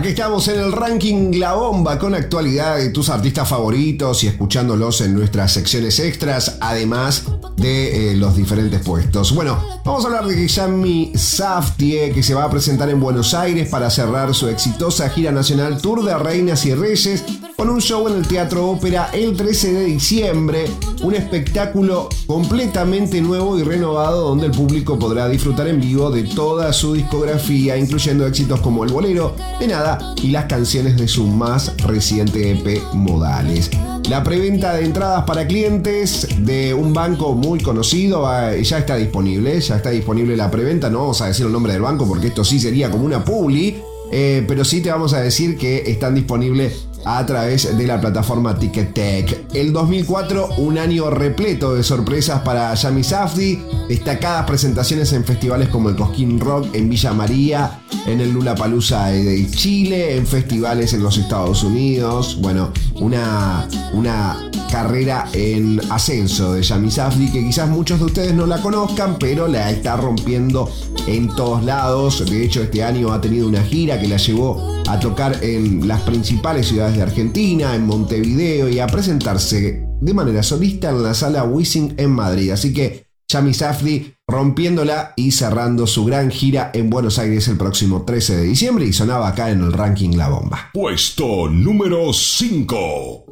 Aquí estamos en el ranking La Bomba con actualidad de tus artistas favoritos y escuchándolos en nuestras secciones extras, además de los diferentes puestos. Bueno, vamos a hablar de Yami Safdie, que se va a presentar en Buenos Aires para cerrar su exitosa gira nacional Tour de Reinas y Reyes con un show en el Teatro Ópera el 13 de diciembre. Un espectáculo completamente nuevo y renovado donde el público podrá disfrutar en vivo de toda su discografía, incluyendo éxitos como El Bolero, De Nada y las canciones de su más reciente EP Modales. La preventa de entradas para clientes de un banco muy conocido ya está disponible. Ya está disponible la preventa. No vamos a decir el nombre del banco porque esto sí sería como una publi. Pero sí te vamos a decir que están disponibles a través de la plataforma Ticketek. El 2004, un año repleto de sorpresas para Yami Safdie. Destacadas presentaciones en festivales como el Cosquín Rock en Villa María, en el Lollapalooza de Chile, en festivales en los Estados Unidos. Bueno, una carrera en ascenso de Yami Safdie que quizás muchos de ustedes no la conozcan, pero la está rompiendo en todos lados. De hecho, este año ha tenido una gira que la llevó a tocar en las principales ciudades de Argentina, en Montevideo, y a presentarse de manera solista en la Sala Wizzing en Madrid. Así que Yami Safdie rompiéndola y cerrando su gran gira en Buenos Aires el próximo 13 de diciembre y sonaba acá en el ranking La Bomba. Puesto número 5.